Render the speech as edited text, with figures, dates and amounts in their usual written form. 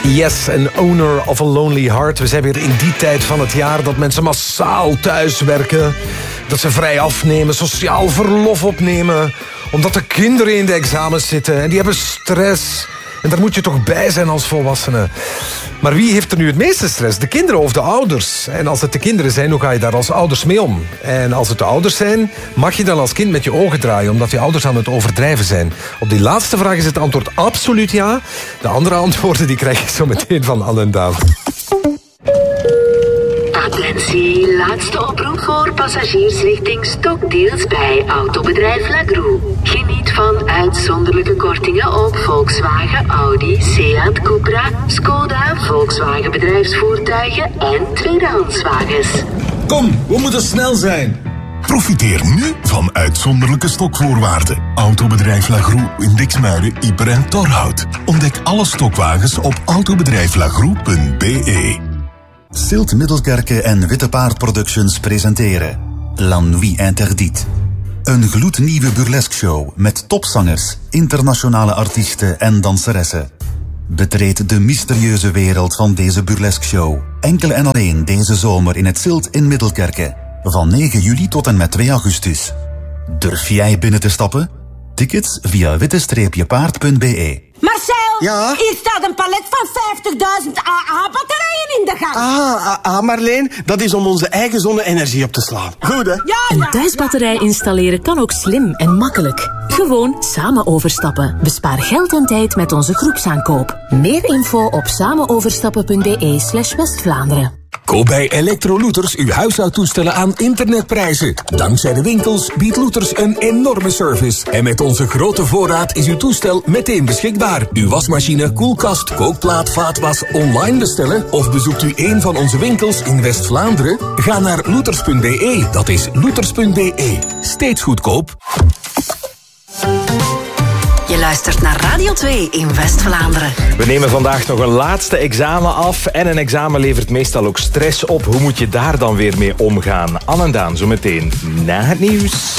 Yes, an owner of a lonely heart. We zijn weer in die tijd van het jaar dat mensen massaal thuiswerken. Dat ze vrij afnemen, sociaal verlof opnemen. Omdat de kinderen in de examens zitten en die hebben stress. En daar moet je toch bij zijn als volwassene. Maar wie heeft er nu het meeste stress? De kinderen of de ouders? En als het de kinderen zijn, hoe ga je daar als ouders mee om? En als het de ouders zijn, mag je dan als kind met je ogen draaien omdat je ouders aan het overdrijven zijn? Op die laatste vraag is het antwoord absoluut ja. De andere antwoorden die krijg je zo meteen van Anne en Daan. Attentie, laatste oproep voor passagiers richting Stokdeels bij autobedrijf Lagroe. Geniet van uitzonderlijke kortingen op Volkswagen, Audi, Seat, Cupra, Skoda, Volkswagen bedrijfsvoertuigen en tweedehandswagens. Kom, we moeten snel zijn. Profiteer nu van uitzonderlijke stokvoorwaarden. Autobedrijf Lagroe in Diksmuiden, Ieper en Torhout. Ontdek alle stokwagens op autobedrijflagroe.be. Silt Middelkerke en Witte Paard Productions presenteren La Nuit Interdite. Een gloednieuwe burlesque show met topzangers, internationale artiesten en danseressen. Betreed de mysterieuze wereld van deze burlesque show. Enkel en alleen deze zomer in het Silt in Middelkerke. Van 9 juli tot en met 2 augustus. Durf jij binnen te stappen? Tickets via witte-paard.be. Marcel, ja? Hier staat een palet van 50.000 AA-batterijen in de gang. Marleen, dat is om onze eigen zonne-energie op te slaan. Goed, hè? Ja. Een thuisbatterij installeren kan ook slim en makkelijk. Gewoon samen overstappen. Bespaar geld en tijd met onze groepsaankoop. Meer info op samenoverstappen.be/West-Vlaanderen. Koop bij Electrolooters uw huishoudtoestellen aan internetprijzen. Dankzij de winkels biedt Looters een enorme service. En met onze grote voorraad is uw toestel meteen beschikbaar. Uw wasmachine, koelkast, kookplaat, vaatwas online bestellen? Of bezoekt u een van onze winkels in West-Vlaanderen? Ga naar looters.be. Dat is looters.be. Steeds goedkoop. Je luistert naar Radio 2 in West-Vlaanderen. We nemen vandaag nog een laatste examen af. En een examen levert meestal ook stress op. Hoe moet je daar dan weer mee omgaan? Anne en Daan, zo meteen na het nieuws.